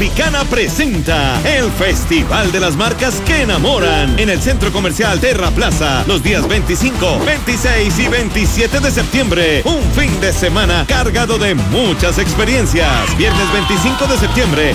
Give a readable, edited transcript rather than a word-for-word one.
Dominicana presenta el Festival de las Marcas que Enamoran en el Centro Comercial Terra Plaza los días 25, 26 y 27 de septiembre. Un fin de semana cargado de muchas experiencias. Viernes 25 de septiembre,